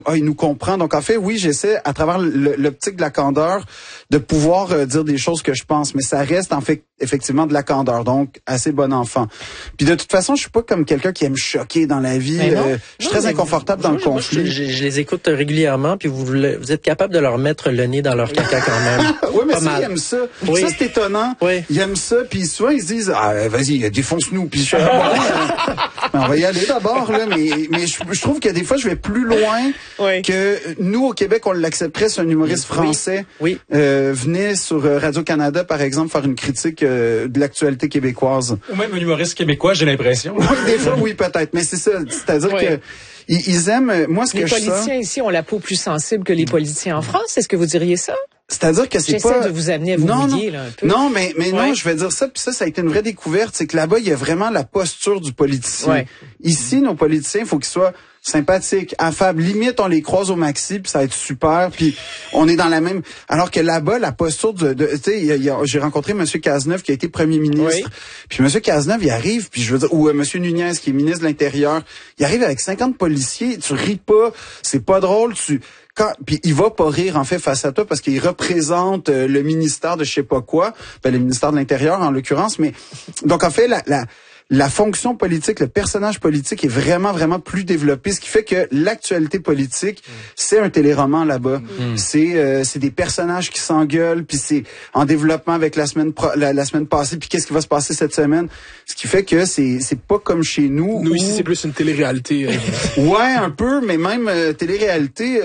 il nous comprend. Donc, en fait, oui, j'essaie, à travers l'optique de la candeur, de pouvoir dire des choses que je pense. Mais ça reste, en fait, effectivement, de la candeur. Donc, assez bon enfant. Puis, de toute façon, je suis pas comme quelqu'un qui aime choquer dans la vie. Je suis très inconfortable dans le conflit. Je les écoute régulièrement, puis vous êtes capable de leur mettre le nez dans leur caca quand même. Oui, mais ils aiment ça. Oui. Ça, c'est étonnant. Oui. Ils aiment ça, puis souvent, ils se disent, vas-y, défonce-nous. Puis, je suis on va y aller d'abord, là. Mais je trouve que des fois, je vais plus loin que nous, au Québec, on l'accepterait si un humoriste français venait sur Radio-Canada, par exemple, faire une critique de l'actualité québécoise. Ou même un humoriste québécois, j'ai l'impression. Oui, des fois, oui, peut-être. Mais c'est ça. C'est-à-dire que ils aiment, moi, ce que je sens... Les politiciens ici ont la peau plus sensible que les politiciens en France. Est-ce que vous diriez ça? C'est-à-dire que c'est pas... J'essaie de vous amener à vous mouiller, là, un peu. Non, mais non, je vais dire ça, puis ça a été une vraie découverte, c'est que là-bas, il y a vraiment la posture du politicien. Ouais. Ici, nos politiciens, il faut qu'ils soient sympathiques, affables, limite, on les croise au maxi, puis ça va être super, puis on est dans la même... Alors que là-bas, la posture tu sais, j'ai rencontré M. Cazeneuve, qui a été premier ministre, puis M. Cazeneuve, il arrive, puis je veux dire, ou M. Nunez, qui est ministre de l'Intérieur, il arrive avec 50 policiers, tu ris pas, c'est pas drôle, puis il va pas rire en fait face à toi parce qu'il représente le ministère de je sais pas quoi, le ministère de l'Intérieur en l'occurrence, mais donc en fait la fonction politique, le personnage politique est vraiment, vraiment plus développé, ce qui fait que l'actualité politique, c'est un téléroman là-bas. C'est des personnages qui s'engueulent, puis c'est en développement avec la semaine passée, puis qu'est-ce qui va se passer cette semaine. Ce qui fait que c'est pas comme chez nous. Nous, ici, c'est plus une télé-réalité. Ouais, un peu, mais même télé-réalité...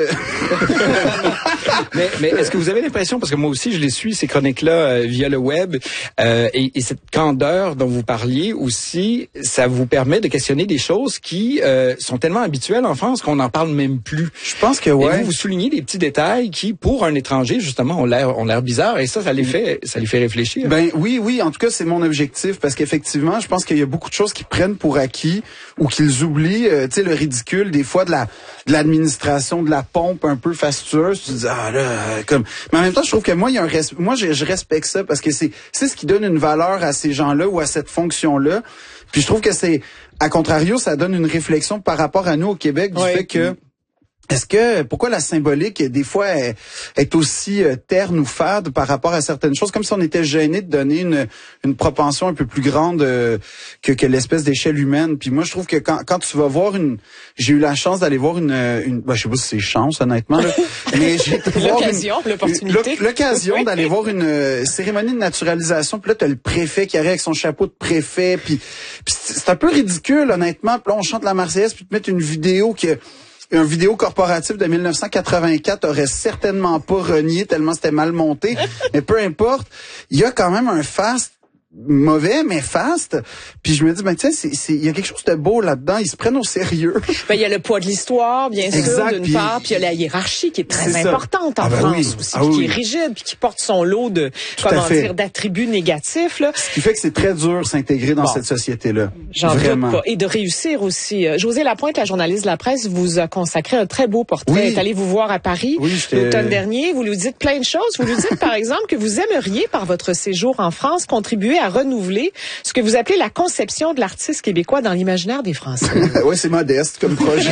mais est-ce que vous avez l'impression, parce que moi aussi, je les suis, ces chroniques-là, via le web, et cette candeur dont vous parliez aussi, ça vous permet de questionner des choses qui sont tellement habituelles en France qu'on n'en parle même plus. Je pense que ouais. Et vous soulignez des petits détails qui, pour un étranger, justement, ont l'air bizarres, et ça les fait réfléchir. Ben oui, en tout cas, c'est mon objectif, parce qu'effectivement, je pense qu'il y a beaucoup de choses qu'ils prennent pour acquis ou qu'ils oublient. Tu sais, le ridicule, des fois, de l'administration, de la pompe un peu fastueuse. Tu te dis, mais en même temps, je trouve que moi, je respecte ça, parce que c'est ce qui donne une valeur à ces gens-là ou à cette fonction-là. Puis je trouve que à contrario, ça donne une réflexion par rapport à nous au Québec du fait que pourquoi la symbolique, des fois, est aussi terne ou fade par rapport à certaines choses, comme si on était gêné de donner une propension un peu plus grande que l'espèce d'échelle humaine. Puis moi, je trouve que quand tu vas voir j'ai eu la chance d'aller voir je sais pas si c'est chance, honnêtement, là, mais j'ai été voir l'occasion d'aller voir une cérémonie de naturalisation. Puis là, t'as le préfet qui arrive avec son chapeau de préfet, puis c'est un peu ridicule, honnêtement. Puis là, on chante la Marseillaise, puis te mettre une vidéo un vidéo corporatif de 1984 aurait certainement pas renié tellement c'était mal monté. Mais peu importe, il y a quand même un fast mauvais, mais fast. Puis je me dis, tu sais, il y a quelque chose de beau là-dedans. Ils se prennent au sérieux. Il y a le poix de l'histoire, bien sûr, d'une part. Puis il y a la hiérarchie qui est très importante en France aussi, qui est rigide, puis qui porte son lot de, d'attributs négatifs, là. Ce qui fait que c'est très dur de s'intégrer dans cette société-là. J'en doute pas. Et de réussir aussi. José Lapointe, la journaliste de la presse, vous a consacré un très beau portrait. Elle est allée vous voir à Paris l'automne dernier. Vous lui dites plein de choses. Vous lui dites, par exemple, que vous aimeriez, par votre séjour en France, contribuer à renouveler ce que vous appelez la conception de l'artiste québécois dans l'imaginaire des Français. Oui, c'est modeste comme projet.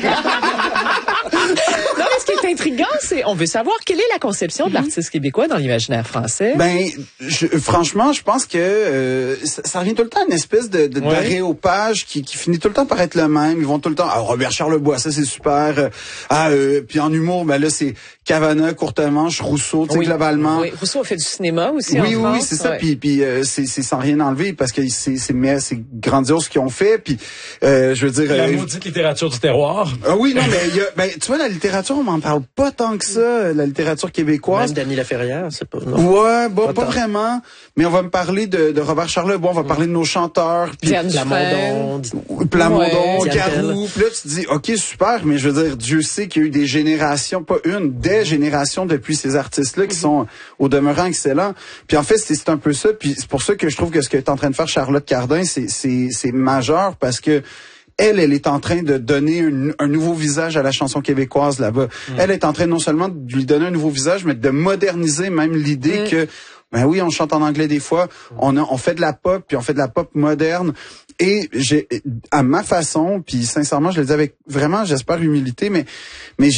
Non, mais ce qui est intriguant, c'est on veut savoir quelle est la conception de l'artiste québécois dans l'imaginaire français. Franchement, je pense que ça revient tout le temps à une espèce d'aréopage qui finit tout le temps par être le même. Ils vont tout le temps Robert Charlebois, ça c'est super. Puis en humour, là c'est Cavana, Courtemanche, Rousseau, tu sais, globalement. Oui, Rousseau a fait du cinéma aussi en France. Oui, c'est ça. Puis c'est sans rien enlever parce que c'est grandiose ce qu'ils ont fait. Puis je veux dire la maudite littérature du terroir. Oui, non, mais tu vois, la littérature, on m'en parle pas tant que ça, la littérature québécoise. Même Dany Laferrière, c'est pas... Non. Ouais, pas vraiment. Mais on va me parler de Robert Charlebois, on va parler de nos chanteurs. Puis Plamondon, Garou. Puis là, tu te dis, OK, super, mais je veux dire, Dieu sait qu'il y a eu des générations, pas une, des générations depuis ces artistes-là qui sont au demeurant excellents. Puis en fait, c'est un peu ça. Puis c'est pour ça que je trouve que ce que est en train de faire Charlotte Cardin, c'est majeur parce que elle est en train de donner un nouveau visage à la chanson québécoise là-bas. Elle est en train non seulement de lui donner un nouveau visage, mais de moderniser même l'idée que, ben oui, on chante en anglais des fois, on fait de la pop, puis on fait de la pop moderne. Et à ma façon, puis sincèrement, je le dis avec vraiment, j'espère, humilité, mais